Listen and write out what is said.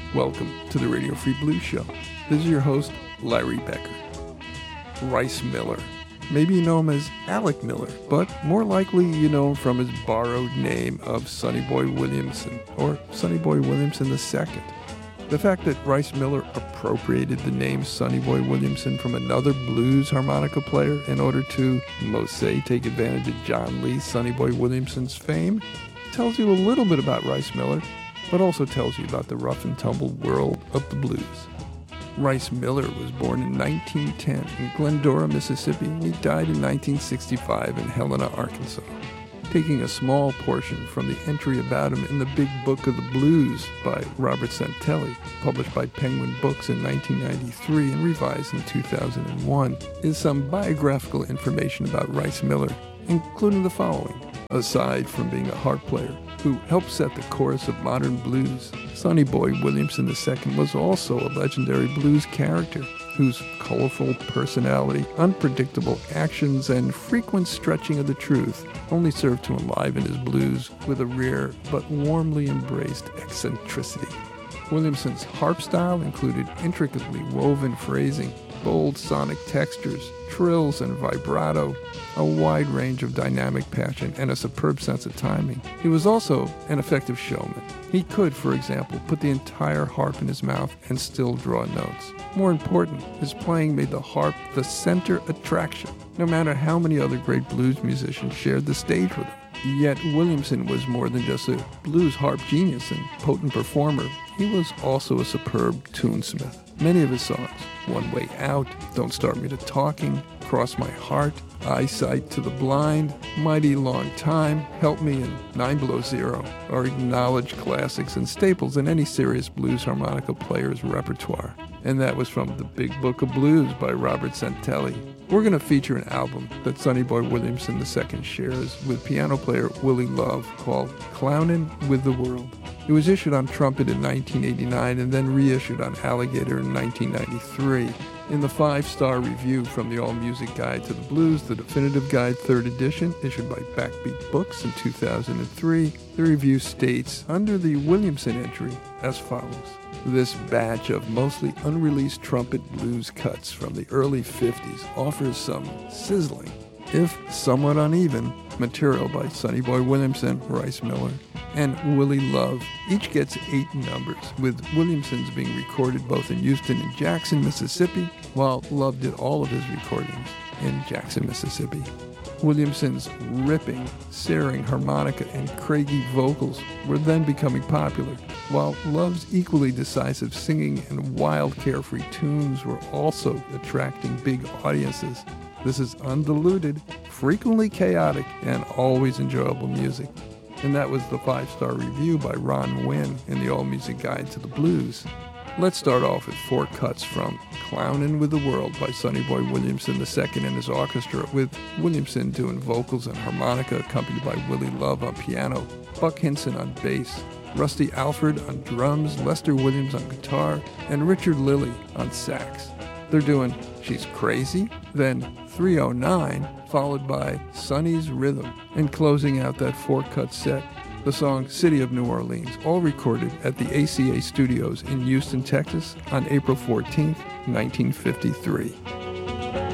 Welcome to the Radio Free Blues Show. This is your host, Larry Becker. Rice Miller. Maybe you know him as Alec Miller, but more likely you know him from his borrowed name of Sonny Boy Williamson, or Sonny Boy Williamson II. The fact that Rice Miller appropriated the name Sonny Boy Williamson from another blues harmonica player in order to, most say, take advantage of John Lee Sonny Boy Williamson's fame tells you a little bit about Rice Miller, but also tells you about the rough and tumble world of the blues. Rice Miller was born in 1910 in Glendora, Mississippi, and he died in 1965 in Helena, Arkansas. Taking a small portion from the entry about him in the Big Book of the Blues by Robert Santelli, published by Penguin Books in 1993 and revised in 2001, is some biographical information about Rice Miller, including the following. Aside from being a harp player who helped set the chorus of modern blues, Sonny Boy Williamson II was also a legendary blues character whose colorful personality, unpredictable actions, and frequent stretching of the truth only served to enliven his blues with a rare but warmly embraced eccentricity. Williamson's harp style included intricately woven phrasing, bold sonic textures, trills and vibrato, a wide range of dynamic passion, and a superb sense of timing. He was also an effective showman. He could, for example, put the entire harp in his mouth and still draw notes. More important, his playing made the harp the center attraction, no matter how many other great blues musicians shared the stage with him. Yet Williamson was more than just a blues harp genius and potent performer. He was also a superb tunesmith. Many of his songs, One Way Out, Don't Start Me to Talking, Cross My Heart, Eyesight to the Blind, Mighty Long Time, Help Me, and 9 Below Zero are acknowledged classics and staples in any serious blues harmonica player's repertoire. And that was from the Big Book of Blues by Robert Santelli. We're going to feature an album that Sonny Boy Williamson II shares with piano player Willie Love called Clownin' with the World. It was issued on Trumpet in 1989 and then reissued on Alligator in 1993. In the 5-star review from the All Music Guide to the Blues, the Definitive Guide 3rd edition, issued by Backbeat Books in 2003, the review states, under the Williamson entry, as follows. This batch of mostly unreleased trumpet blues cuts from the early 50s offers some sizzling, if somewhat uneven, material by Sonny Boy Williamson, Rice Miller, and Willie Love. Each gets 8 numbers, with Williamson's being recorded both in Houston and Jackson, Mississippi, while Love did all of his recordings in Jackson, Mississippi. Williamson's ripping, searing harmonica and craggy vocals were then becoming popular, while Love's equally decisive singing and wild, carefree tunes were also attracting big audiences. This is undiluted, frequently chaotic, and always enjoyable music. And that was the 5-star review by Ron Wynn in the All Music Guide to the Blues. Let's start off with 4 cuts from Clownin' with the World by Sonny Boy Williamson II and his orchestra, with Williamson doing vocals and harmonica accompanied by Willie Love on piano, Buck Hinson on bass, Rusty Alford on drums, Lester Williams on guitar, and Richard Lilly on sax. They're doing She's Crazy, then 309, followed by Sonny's Rhythm, and closing out that 4-cut set, the song City of New Orleans, all recorded at the ACA Studios in Houston, Texas on April 14, 1953.